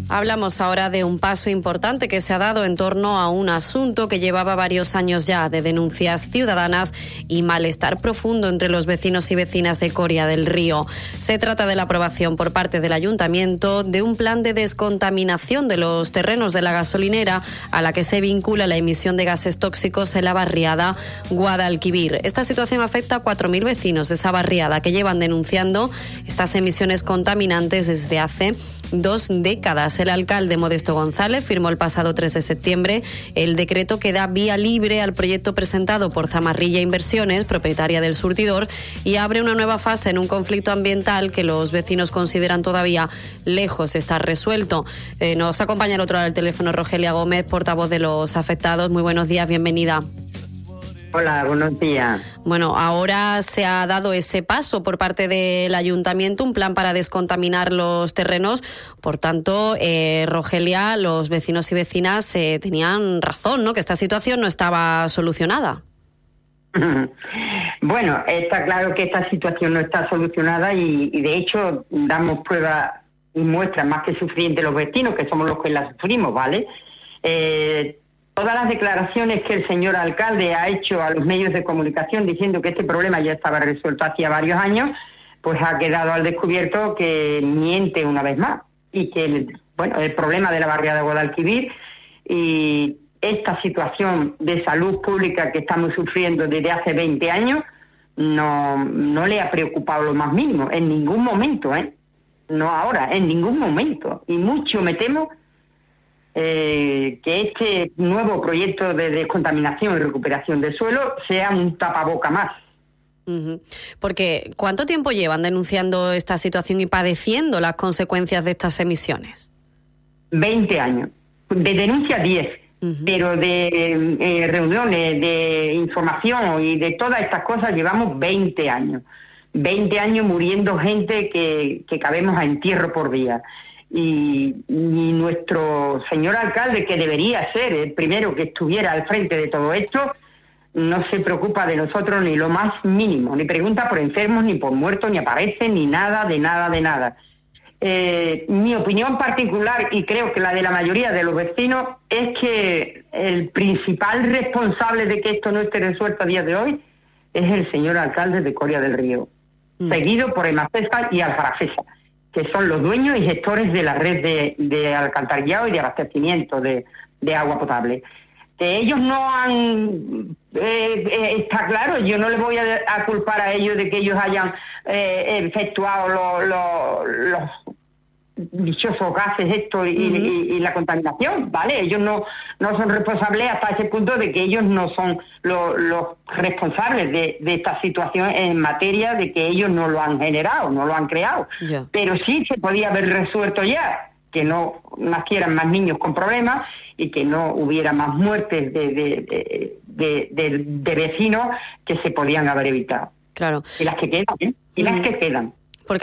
Hablamos ahora de un paso importante que se ha dado en torno a un asunto que llevaba varios años ya de denuncias ciudadanas y malestar profundo entre los vecinos y vecinas de Coria del Río. Se trata de la aprobación por parte del Ayuntamiento de un plan de descontaminación de los terrenos de la gasolinera a la que se vincula la emisión de gases tóxicos en la barriada Guadalquivir. Esta situación afecta a 4.000 vecinos de esa barriada que llevan denunciando estas emisiones contaminantes desde hace 2 décadas. El alcalde Modesto González firmó el pasado 3 de septiembre el decreto que da vía libre al proyecto presentado por Zamarrilla Inversiones, propietaria del surtidor, y abre una nueva fase en un conflicto ambiental que los vecinos consideran todavía lejos de estar resuelto. Nos acompaña al otro lado del teléfono Rogelia Gómez, portavoz de los afectados. Muy buenos días, bienvenida. Hola, buenos días. Bueno, ahora se ha dado ese paso por parte del Ayuntamiento, un plan para descontaminar los terrenos. Por tanto, Rogelia, los vecinos y vecinas tenían razón, ¿no?, que esta situación no estaba solucionada. Bueno, está claro que esta situación no está solucionada y de hecho damos pruebas y muestras más que suficientes los vecinos, que somos los que la sufrimos, ¿vale? Todas las declaraciones que el señor alcalde ha hecho a los medios de comunicación diciendo que este problema ya estaba resuelto hacía varios años, pues ha quedado al descubierto que miente una vez más. Y que el problema de la barriada de Guadalquivir y esta situación de salud pública que estamos sufriendo desde hace 20 años no le ha preocupado lo más mínimo, en ningún momento, no ahora, en ningún momento. Y mucho me temo que este nuevo proyecto de descontaminación y recuperación del suelo sea un tapaboca más. Porque ¿cuánto tiempo llevan denunciando esta situación y padeciendo las consecuencias de estas emisiones? 20 años. De denuncia 10, pero de reuniones, de información y de todas estas cosas llevamos 20 años. 20 años muriendo gente que cabemos a entierro por día. Y nuestro señor alcalde, que debería ser el primero que estuviera al frente de todo esto, no se preocupa de nosotros ni lo más mínimo, ni pregunta por enfermos, ni por muertos, ni aparece, ni nada, de nada, de nada. Mi opinión particular, y creo que la de la mayoría de los vecinos, es que el principal responsable de que esto no esté resuelto a día de hoy es el señor alcalde de Coria del Río, seguido por Emacesa y Alfarafesa, que son los dueños y gestores de la red de alcantarillado y de abastecimiento de agua potable. Que ellos no han... está claro, yo no les voy a culpar a ellos de que ellos hayan efectuado los dichosos gases y la contaminación, ¿vale? Ellos no son responsables hasta ese punto de que ellos no son los responsables de esta situación en materia de que ellos no lo han generado, no lo han creado. Yeah. Pero sí se podía haber resuelto ya, que no nacieran más niños con problemas y que no hubiera más muertes de vecinos que se podían haber evitado. Claro. Y las que quedan, las que quedan.